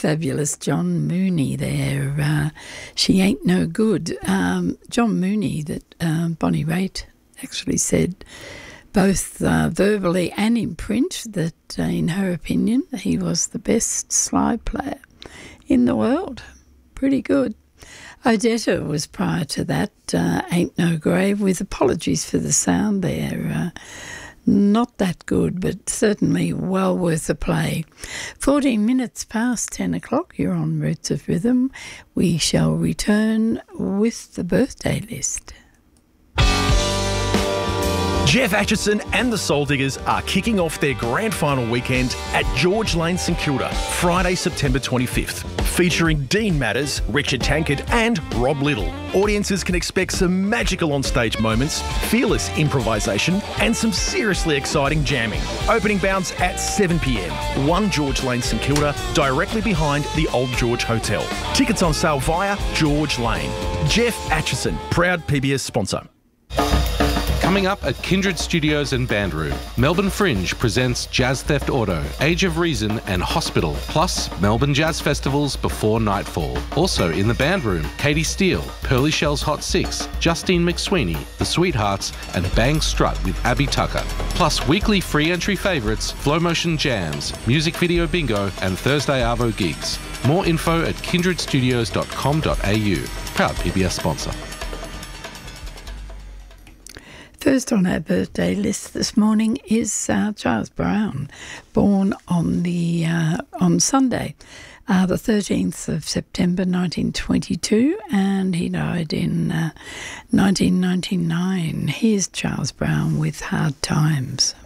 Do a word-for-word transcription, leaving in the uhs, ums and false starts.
fabulous John Mooney there. Uh, She Ain't No Good. Um, John Mooney, that um, Bonnie Raitt actually said, both uh, verbally and in print, that uh, in her opinion he was the best slide player in the world. Pretty good. Odetta was prior to that, uh, Ain't No Grave, with apologies for the sound there. Uh, not that good, but certainly well worth a play. fourteen minutes past ten o'clock, you're on Roots of Rhythm. We shall return with the birthday list. Jeff Atchison and the Soul Diggers are kicking off their grand final weekend at George Lane, St Kilda, Friday, September twenty-fifth, featuring Dean Matters, Richard Tankard and Rob Little. Audiences can expect some magical on-stage moments, fearless improvisation and some seriously exciting jamming. Opening bounds at seven p m, one George Lane, St Kilda, directly behind the Old George Hotel. Tickets on sale via George Lane. Jeff Atchison, proud P B S sponsor. Coming up at Kindred Studios and Bandroom, Melbourne Fringe presents Jazz Theft Auto, Age of Reason and Hospital, plus Melbourne Jazz Festivals before nightfall. Also in the Bandroom, Katie Steele, Pearly Shell's Hot Six, Justine McSweeney, The Sweethearts and Bang Strut with Abby Tucker. Plus weekly free entry favourites, Flow Motion Jams, Music Video Bingo and Thursday Arvo gigs. More info at kindred studios dot com dot a u. Proud P B S sponsor. First on our birthday list this morning is uh, Charles Brown, born on the uh, on Sunday, uh, the thirteenth of September nineteen twenty-two, and he died in uh, nineteen ninety-nine. Here's Charles Brown with Hard Times.